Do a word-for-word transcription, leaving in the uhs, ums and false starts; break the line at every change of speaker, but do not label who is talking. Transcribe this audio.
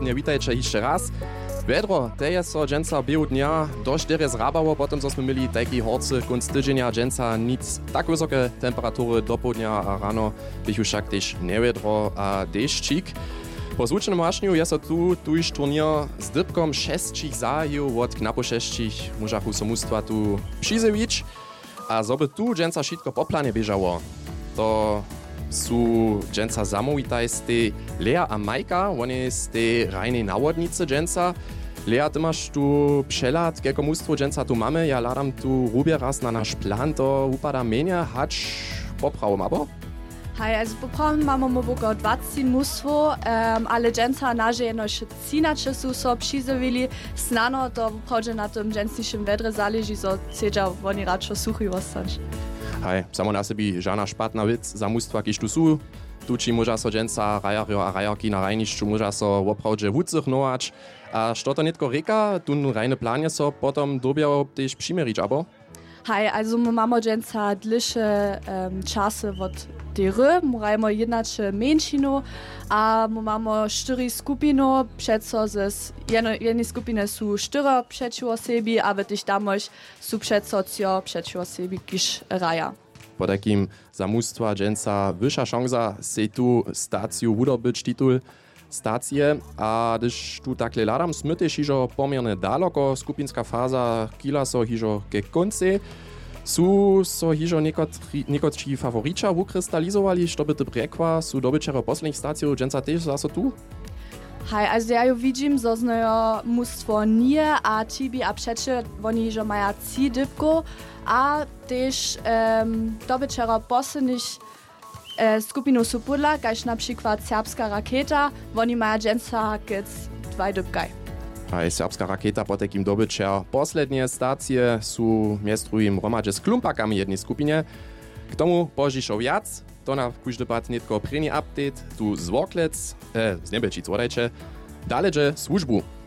Pogłównie, witajcie jeszcze raz. Vedro, to je so dżęca biehu dnia dość derje zrabało, potem co sme mieli taki horcy kunc tydzienia dżęca nic tak wysokie temperatury do południa a rano bychu však też nevedro a deszcik. Po zvučenom mašniu je so tu tuž turnier z dybkom šestčich zájów od knapo šestčich mužachu samústva tu přizevič. A zoby tu dżęca šitko po planie biežało, to su dżęca zamowitaj z tej Lea a Majka, oni z tej rajnej nawodnicy dżęca. Lea, ty masz tu przelat, kieko mustwo dżęca tu mamy, ja ladam tu rubie raz na nasz plan, to upada menia, hacz poprawom, abo?
Hej, also poprawom mamy mu około dwadzieścia mustwo, um, ale dżęca naże jedno jeszcze cinacze su so přizavili, snano to wprawdzie na tym dżęcniszym wedre zależy, so cedza oni radšo suchy ostać.
Hej, samo na sebi žana špatna vic za mustwa, kiž tu su. Tu či môža so dženca rajario a rajarki na rajnišću môža so opravdže wucichnowacz. A što to netko reka, tu rajne planie so potom dobiało tež přimerič, abo?
Hej, also my mamy dżęca dlisze um, czasy od tyry, murajmy jednacze mężczynu, a my mamy cztery skupiny, przeco z jednej skupiny są cztery przeciwko sobie, a w tych damoś są przeco cio przeciwko sobie, kiż raja.
Po takim zamóstwa dżęca wyższa szansa se tu stacju wudobyć titul stacje, a gdyż tu takle ladam, sme też hižo pomierne daleko, skupinska faza kila so hižo ke konce. Su so hižo niekotrzy favoriča ukrystalizowali, što by ty brekła, su dobyčero posledných stacjów dżęca też zaso tu?
Hej, also ja ju widzim, zo znajo mustwo nie, a tibi a přeče, oni hižo maja ci dybko, a też um, dobyčero posledných e, skupinu su pudla, kaž na przykład serbska raketa, oni maja dżęca kec dvaj dybkaj.
Hej, serbska raketa po takim dobyčer poslednie stacje su miestrujem romadže s klumpakami jednej skupinie. K tomu požišo viac, to na kúždy pat netko první update, tu z Worklec, e, z Nebečic, vodajče, daleže službu.